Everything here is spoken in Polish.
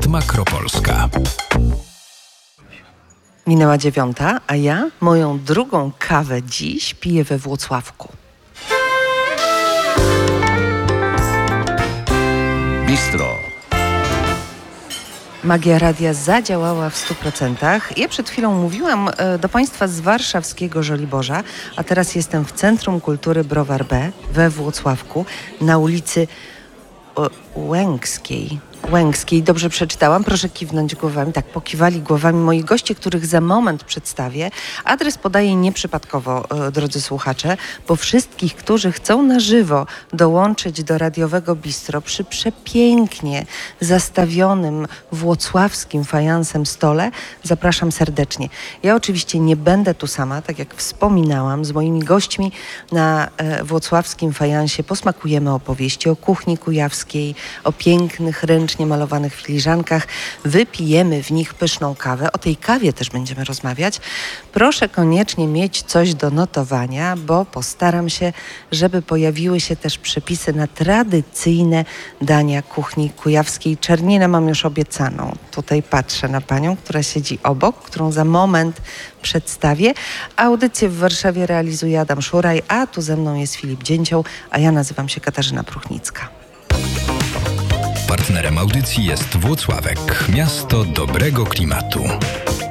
Makropolska. Minęła 9:00, a ja moją drugą kawę dziś piję we Włocławku. Bistro. Magia radia zadziałała w 100%. Ja przed chwilą mówiłam do Państwa z warszawskiego Żoliborza, a teraz jestem w Centrum Kultury Browar B we Włocławku na ulicy Łęckiej. Dobrze przeczytałam? Proszę kiwnąć głowami. Tak, pokiwali głowami moi goście, których za moment przedstawię. Adres podaję nieprzypadkowo, drodzy słuchacze, bo wszystkich, którzy chcą na żywo dołączyć do radiowego bistro przy przepięknie zastawionym włocławskim fajansem stole, zapraszam serdecznie. Ja oczywiście nie będę tu sama, tak jak wspominałam, z moimi gośćmi na włocławskim fajansie posmakujemy opowieści o kuchni kujawskiej, o pięknych, ręcznie malowanych filiżankach, wypijemy w nich pyszną kawę. O tej kawie też będziemy rozmawiać. Proszę koniecznie mieć coś do notowania, bo postaram się, żeby pojawiły się też przepisy na tradycyjne dania kuchni kujawskiej. Czerninę mam już obiecaną. Tutaj patrzę na panią, która siedzi obok, którą za moment przedstawię. Audycję w Warszawie realizuje Adam Szuraj, a tu ze mną jest Filip Dzięcioł, a ja nazywam się Katarzyna Pruchnicka. Partnerem audycji jest Włocławek, miasto dobrego klimatu.